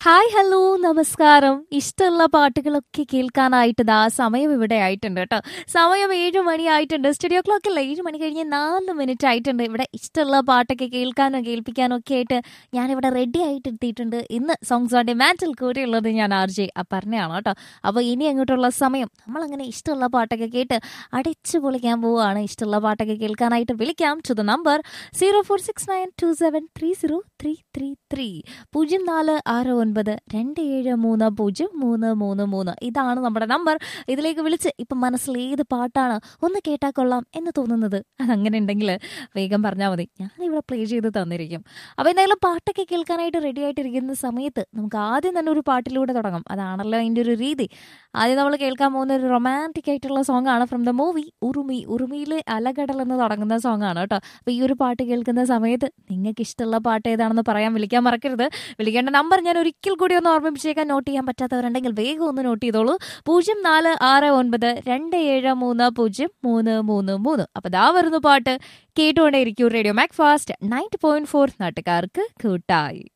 Hi hello നമസ്കാരം. ഇഷ്ടമുള്ള പാട്ടുകളൊക്കെ കേൾക്കാനായിട്ട് ദാ സമയം ഇവിടെ ആയിട്ടുണ്ട് കേട്ടോ. സമയം 7 മണി ആയിട്ടുണ്ട്. സ്റ്റുഡിയോ ക്ലോക്കിൽ 7 മണി കഴിഞ്ഞ് 4 മിനിറ്റ് ആയിട്ടുണ്ട്. ഇവിടെ ഇഷ്ടമുള്ള പാട്ടൊക്കെ കേൾക്കാനോ കേൾപ്പിക്കാനോ ഒക്കെ ആയിട്ട് ഞാനിവിടെ റെഡി ആയിട്ട് എത്തിയിട്ടുണ്ട്. ഇന്ന് സോങ്സ് ഓൺ ഡിമാൻഡിൽ കൂടെയുള്ളത് ഞാൻ RJ അപർണയാണ് കേട്ടോ. അപ്പോൾ ഇനി അങ്ങോട്ടുള്ള സമയം നമ്മളങ്ങനെ ഇഷ്ടമുള്ള പാട്ടൊക്കെ കേട്ട് അടിച്ചു പൊളിക്കാൻ പോവുകയാണ്. ഇഷ്ടമുള്ള പാട്ടൊക്കെ കേൾക്കാനായിട്ട് വിളിക്കാം ടു ദ നമ്പർ 0469273033 0469273033. ഇതാണ് നമ്മുടെ നമ്പർ. ഇതിലേക്ക് വിളിച്ച് ഇപ്പം മനസ്സിൽ ഏത് പാട്ടാണ് ഒന്ന് കേട്ടാൽ കൊള്ളാം എന്ന് തോന്നുന്നത് അതങ്ങനെ ഉണ്ടെങ്കിൽ വേഗം പറഞ്ഞാൽ മതി, ഞാനിവിടെ പ്ലേ ചെയ്ത് തന്നിരിക്കും. അപ്പോൾ എന്തായാലും പാട്ടൊക്കെ കേൾക്കാനായിട്ട് റെഡി ആയിട്ടിരിക്കുന്ന സമയത്ത് നമുക്ക് ആദ്യം തന്നെ ഒരു പാട്ടിലൂടെ തുടങ്ങാം. അതാണല്ലോ അതിൻ്റെ ഒരു രീതി. ആദ്യം നമ്മൾ കേൾക്കാൻ പോകുന്ന ഒരു റൊമാൻറ്റിക് ആയിട്ടുള്ള സോങ് ആണ് ഫ്രം ദ മൂവി ഉറുമി. ഉറുമിയിലെ അലകടൽ എന്ന് തുടങ്ങുന്ന സോങ് ആണ് കേട്ടോ. അപ്പോൾ ഈ ഒരു പാട്ട് കേൾക്കുന്ന സമയത്ത് നിങ്ങൾക്ക് ഇഷ്ടമുള്ള പാട്ട് ഏതാണെന്ന് പറയാൻ വിളിക്കാൻ മറക്കരുത്. വിളിക്കേണ്ട നമ്പർ ഞാൻ ഒരിക്കൽ കൂടി ഒന്ന് ഓർമ്മിപ്പിച്ചേക്കാൻ. നോട്ട് ചെയ്യാൻ പറ്റാത്തവരുണ്ടെങ്കിൽ വേഗം ഒന്ന് നോട്ട് ചെയ്തോളൂ. 0469273033. അപ്പൊ ദാ വരുന്നു പാട്ട്. കേട്ടുകൊണ്ടേയിരിക്കും റേഡിയോ മാക് ഫാസ്റ്റ് 90.4 നാട്ടുകാർക്ക് കൂട്ടായി.